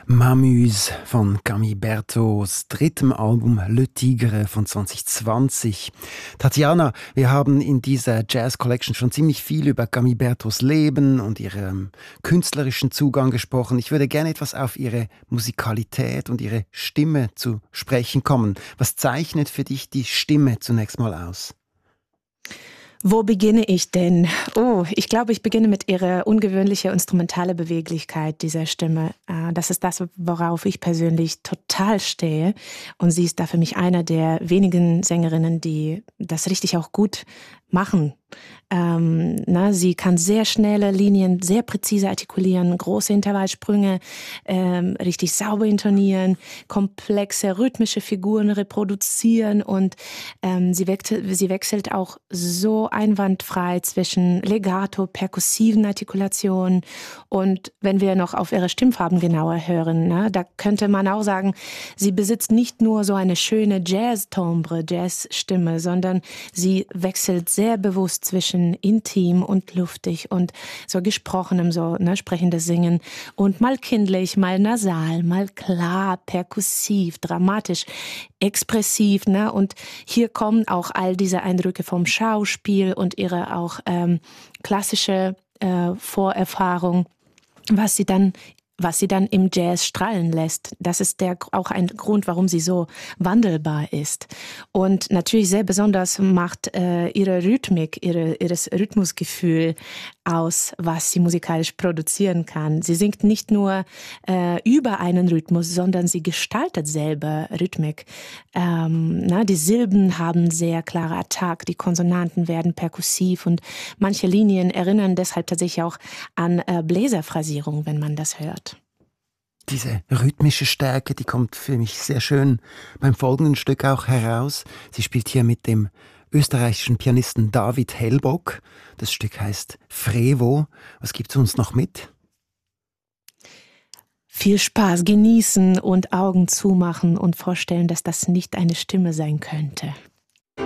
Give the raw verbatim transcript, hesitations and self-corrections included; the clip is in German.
M'amuse von Gamibertos drittem Album Le Tigre von zwanzig zwanzig. Tatjana, wir haben in dieser Jazz Collection schon ziemlich viel über Gamibertos Leben und ihren künstlerischen Zugang gesprochen. Ich würde gerne etwas auf ihre Musikalität und ihre Stimme zu sprechen kommen. Was zeichnet für dich die Stimme zunächst mal aus? Wo beginne ich denn? Oh, ich glaube, ich beginne mit ihrer ungewöhnlichen instrumentalen Beweglichkeit dieser Stimme. Das ist das, worauf ich persönlich total stehe. Und sie ist da für mich einer der wenigen Sängerinnen, die das richtig auch gut machen. Ähm, na, sie kann sehr schnelle Linien, sehr präzise artikulieren, große Intervallsprünge, ähm, richtig sauber intonieren, komplexe rhythmische Figuren reproduzieren und ähm, sie, wechselt, sie wechselt auch so einwandfrei zwischen Legato, perkussiven Artikulationen und wenn wir noch auf ihre Stimmfarben genauer hören, na, da könnte man auch sagen, sie besitzt nicht nur so eine schöne Jazz-Timbre, Jazz-Stimme, sondern sie wechselt sehr bewusst zwischen intim und luftig und so gesprochenem, so ne, sprechendes Singen und mal kindlich, mal nasal, mal klar, perkussiv, dramatisch, expressiv. Ne? Und hier kommen auch all diese Eindrücke vom Schauspiel und ihre auch ähm, klassische äh, Vorerfahrung, was sie dann was sie dann im Jazz strahlen lässt. Das ist der, auch ein Grund, warum sie so wandelbar ist. Und natürlich sehr besonders macht äh, ihre Rhythmik, ihre, ihres Rhythmusgefühl aus, was sie musikalisch produzieren kann. Sie singt nicht nur äh, über einen Rhythmus, sondern sie gestaltet selber Rhythmik. Ähm, na, die Silben haben sehr klare Attack, die Konsonanten werden perkussiv und manche Linien erinnern deshalb tatsächlich auch an äh, Bläserphrasierung, wenn man das hört. Diese rhythmische Stärke, die kommt für mich sehr schön beim folgenden Stück auch heraus. Sie spielt hier mit dem österreichischen Pianisten David Hellbock. Das Stück heißt Frevo. Was gibt's uns noch mit? Viel Spaß, genießen und Augen zumachen und vorstellen, dass das nicht eine Stimme sein könnte.